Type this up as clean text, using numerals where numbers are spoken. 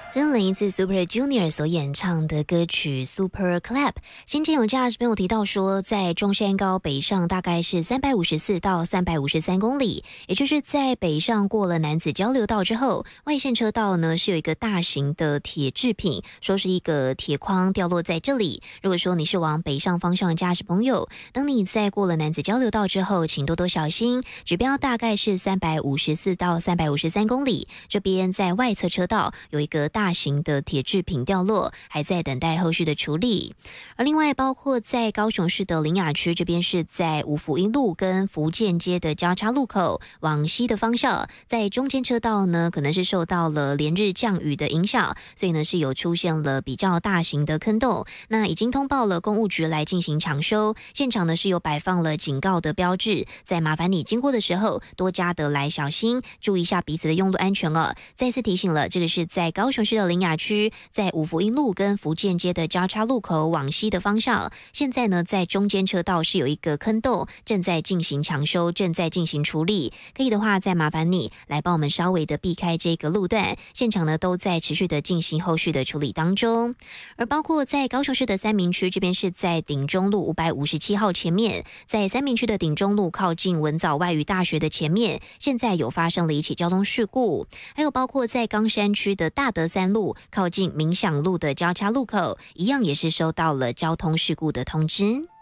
真人一次 Super Junior 所演唱的歌曲 Super Clap。先前有驾驶朋友提到说，在中山高北上大概是354到353公里，也就是在北上过了男子交流道之后，外线车道呢是有一个大型的铁制品，说是一个铁框掉落在这里。如果说你是往北上方向的驾驶朋友，当你在过了男子交流道之后，请多多小心，指标大概是354到353公里，这边在外侧车道有一个大型的铁制品掉落，还在等待后续的处理。而另外包括在高雄市的苓雅区，这边是在五福一路跟福建街的交叉路口往西的方向，在中间车道呢可能是受到了连日降雨的影响，所以呢是有出现了比较大型的坑洞，那已经通报了公务局来进行抢修，现场呢是有摆放了警告的标志，在麻烦你经过的时候多加得来小心，注意一下彼此的用路安全哦。再次提醒了，这个是在高雄市的苓雅区，在五福一路跟福建街的交叉路口往西的方向，现在呢在中间车道是有一个坑洞，正在进行抢修，正在进行处理，可以的话再麻烦你来帮我们稍微的避开这个路段，现场呢都在持续的进行后续的处理当中。而包括在高雄市的三民区，这边是在顶中路557号前面，在三民区的顶中路靠近文藻外语大学的前面，现在有发生了一起交通事故。还有包括在冈山区的大德三路靠近民享路的交叉路口，一样也是收到了交通事故的通知。